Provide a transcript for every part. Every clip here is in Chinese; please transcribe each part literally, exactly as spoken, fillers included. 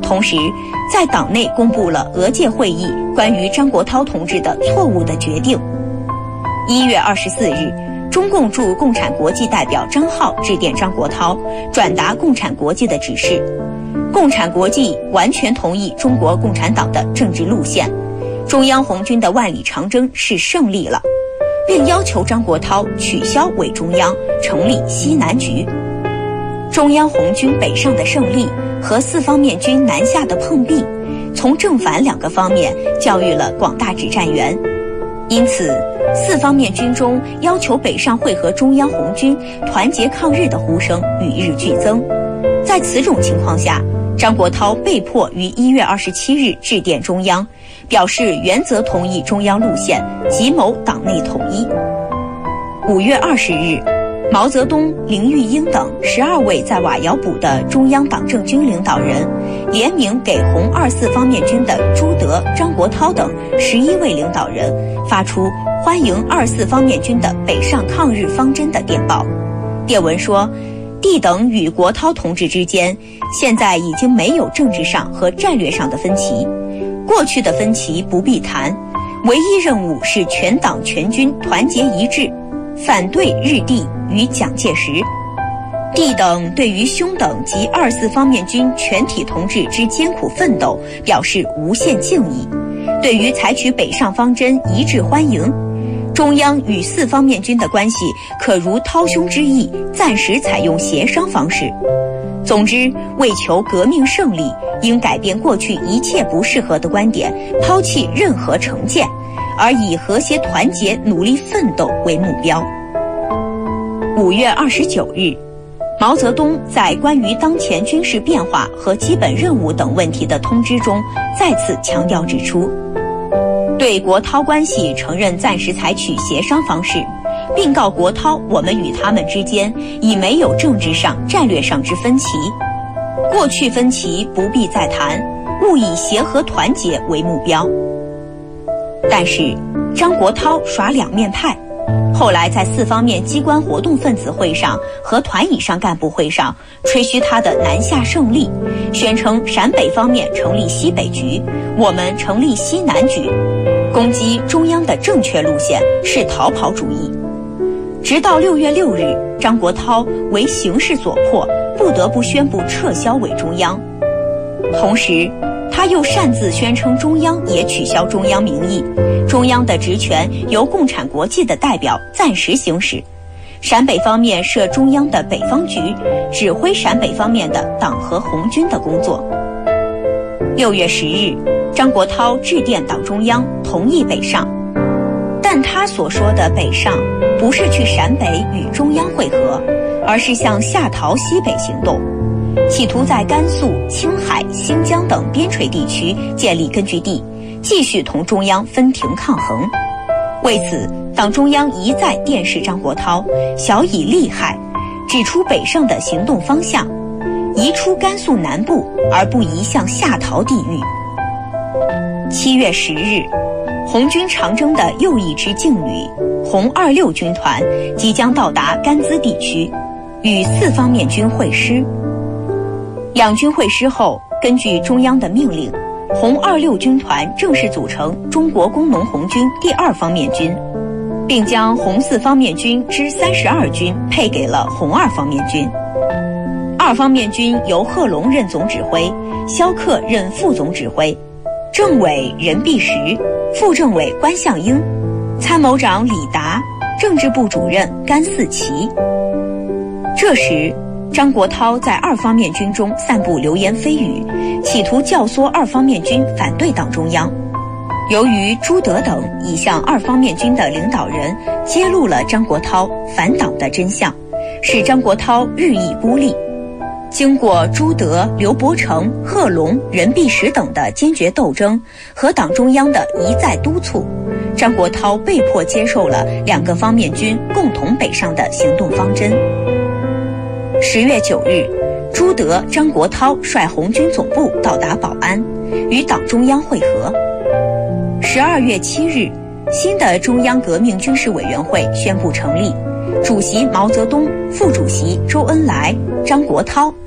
同时在党内公布了俄界会议关于张国焘同志的错误的决定。一月二十四日，中共驻共产国际代表张浩致电张国焘，转达共产国际的指示。共产国际完全同意中国共产党的政治路线，中央红军的万里长征是胜利了，并要求张国焘取消伪中央，成立西南局。中央红军北上的胜利和四方面军南下的碰壁，从正反两个方面教育了广大指战员。因此，四方面军中要求北上会合中央红军、团结抗日的呼声与日俱增。在此种情况下，张国焘被迫于一月二十七日致电中央，表示原则同意中央路线，即谋党内统一。五月二十日，毛泽东、林玉英等十二位在瓦窑堡的中央党政军领导人，联名给红二四方面军的朱德、张国焘等十一位领导人发出欢迎二四方面军的北上抗日方针的电报。电文说，弟等与国焘同志之间现在已经没有政治上和战略上的分歧，过去的分歧不必谈，唯一任务是全党全军团结一致，反对日帝与蒋介石。弟等对于兄等及二四方面军全体同志之艰苦奋斗表示无限敬意，对于采取北上方针一致欢迎。中央与四方面军的关系可如涛兄之意，暂时采用协商方式。总之，为求革命胜利，应改变过去一切不适合的观点，抛弃任何成见，而以和谐团结努力奋斗为目标。五月二十九日，毛泽东在关于当前军事变化和基本任务等问题的通知中再次强调指出，对国焘关系承认暂时采取协商方式，并告国焘我们与他们之间已没有政治上、战略上之分歧，过去分歧不必再谈，务以协和团结为目标。但是张国焘耍两面派，后来在四方面机关活动分子会上和团以上干部会上吹嘘他的南下胜利，宣称陕北方面成立西北局，我们成立西南局，攻击中央的正确路线是逃跑主义。直到六月六日，张国焘为形势所迫，不得不宣布撤销伪中央。同时，他又擅自宣称中央也取消中央名义，中央的职权由共产国际的代表暂时行使，陕北方面设中央的北方局，指挥陕北方面的党和红军的工作。六月十日，张国焘致电党中央，同意北上，但他所说的北上不是去陕北与中央会合，而是向下逃西北行动，企图在甘肃、青海、新疆等边陲地区建立根据地，继续同中央分庭抗衡。为此，党中央一再电示张国焘，晓以利害，指出北上的行动方向，移出甘肃南部，而不移向下逃地域。七月十日，红军长征的又一支劲旅红二六军团即将到达甘孜地区，与四方面军会师。两军会师后，根据中央的命令，红二六军团正式组成中国工农红军第二方面军，并将红四方面军之三十二军配给了红二方面军。二方面军由贺龙任总指挥，萧克任副总指挥，政委任弼时，副政委关向英，参谋长李达，政治部主任甘四旗。这时，张国焘在二方面军中散布流言蜚语，企图教唆二方面军反对党中央。由于朱德等已向二方面军的领导人揭露了张国焘反党的真相，使张国焘日益孤立。经过朱德、刘伯承、贺龙、任弼时等的坚决斗争和党中央的一再督促，张国焘被迫接受了两个方面军共同北上的行动方针。十月九日，朱德、张国焘率红军总部到达保安，与党中央会合。十二月七日，新的中央革命军事委员会宣布成立，主席毛泽东，副主席周恩来、张国焘，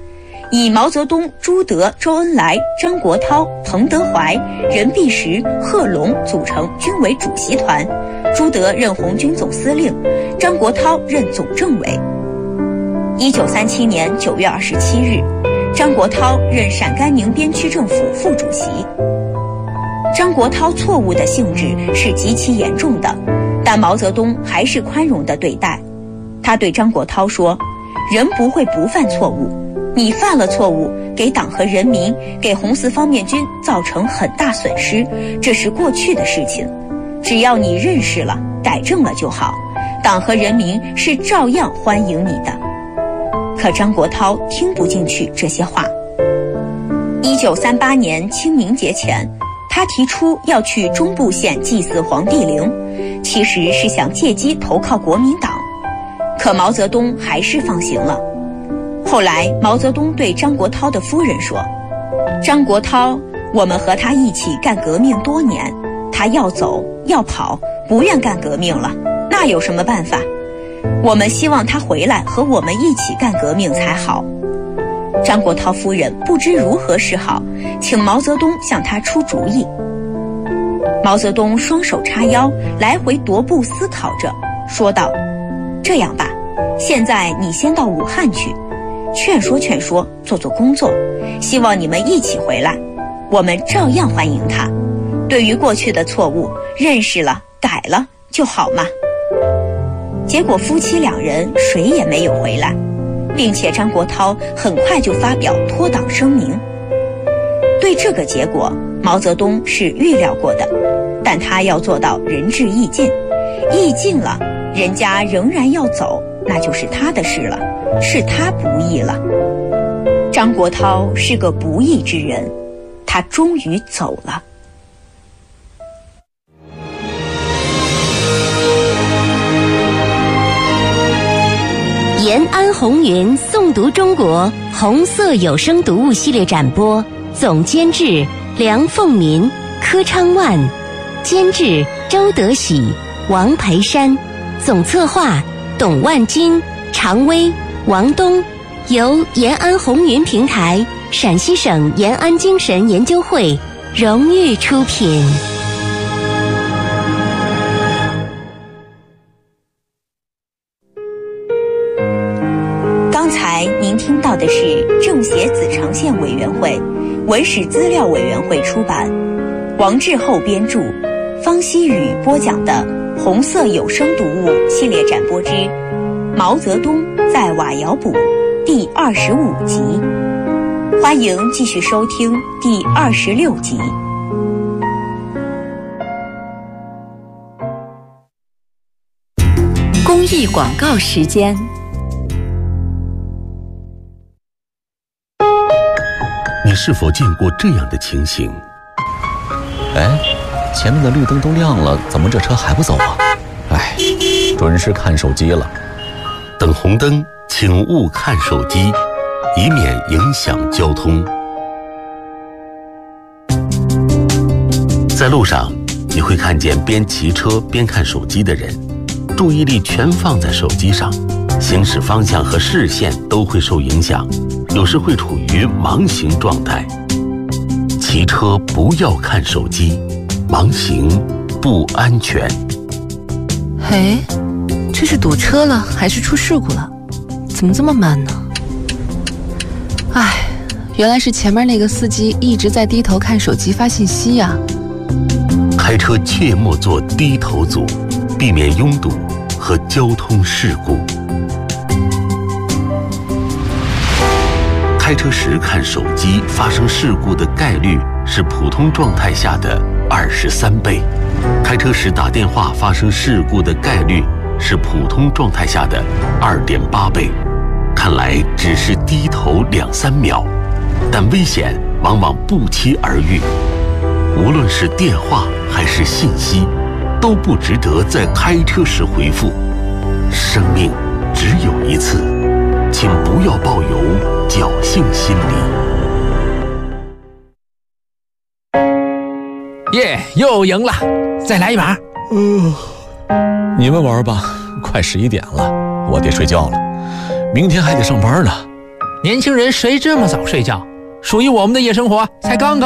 以毛泽东、朱德、周恩来、张国焘、彭德怀、任弼时、贺龙组成军委主席团，朱德任红军总司令，张国焘任总政委。一九三七年九月二十七日，张国焘任陕甘宁边区政府副主席。张国焘错误的性质是极其严重的，但毛泽东还是宽容地对待。他对张国焘说：“人不会不犯错误，你犯了错误，给党和人民、给红四方面军造成很大损失，这是过去的事情。只要你认识了、改正了就好，党和人民是照样欢迎你的。”可张国焘听不进去这些话。一九三八年清明节前，他提出要去中部县祭祀黄帝陵，其实是想借机投靠国民党。可毛泽东还是放行了。后来毛泽东对张国焘的夫人说：“张国焘，我们和他一起干革命多年，他要走要跑，不愿干革命了，那有什么办法？我们希望他回来和我们一起干革命才好。”张国焘夫人不知如何是好，请毛泽东向他出主意。毛泽东双手叉腰，来回踱步思考着，说道：“这样吧，现在你先到武汉去，劝说劝说，做做工作，希望你们一起回来，我们照样欢迎他。对于过去的错误，认识了改了就好嘛。”结果夫妻两人谁也没有回来，并且张国焘很快就发表脱党声明。对这个结果，毛泽东是预料过的，但他要做到仁至义尽，义尽了，人家仍然要走，那就是他的事了，是他不义了。张国焘是个不义之人，他终于走了。 延安红云诵读中国红色有声读物系列展播，总监制梁凤民、柯昌万，监制周德喜、王培山，总策划董万金、常威、王东，由延安红云平台、陕西省延安精神研究会荣誉出品。 刚才您听到的是政协子长县委员会、文史资料委员会出版，王志厚编著，方希宇播讲的《红色有声读物》系列展播之《毛泽东在瓦窑堡》第二十五集。欢迎继续收听第二十六集。 公益广告时间。 你是否见过这样的情形？ 哎，前面的绿灯都亮了，怎么这车还不走啊？哎，准是看手机了。 等红灯，请勿看手机，以免影响交通。在路上，你会看见边骑车边看手机的人，注意力全放在手机上，行驶方向和视线都会受影响，有时会处于盲行状态。骑车不要看手机，盲行不安全。 哎，这是堵车了还是出事故了？怎么这么慢呢？哎，原来是前面那个司机一直在低头看手机发信息呀。 开车切莫做低头族，避免拥堵和交通事故。开车时看手机发生事故的概率是普通状态下的二十三倍，开车时打电话发生事故的概率是普通状态下的二点八倍。看来只是低头两三秒，但危险往往不期而遇。无论是电话还是信息，都不值得在开车时回复。生命只有一次，请不要抱有侥幸心理。 耶，又赢了，再来一把。 嗯、呃，你们玩吧，快十一点了，我得睡觉了，明天还得上班呢。 年轻人谁这么早睡觉？属于我们的夜生活才刚刚